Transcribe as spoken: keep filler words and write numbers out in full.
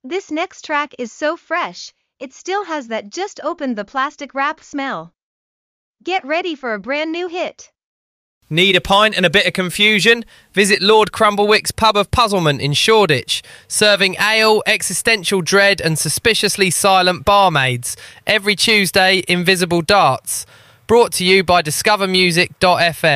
This next track is so fresh, it still has that just opened the plastic wrap smell. Get ready for a brand new hit. Need a pint and a bit of confusion? Visit Lord Crumblewick's Pub of Puzzlement in Shoreditch, serving ale, existential dread and suspiciously silent barmaids. Every Tuesday, Invisible Darts. Brought to you by discover music dot f m.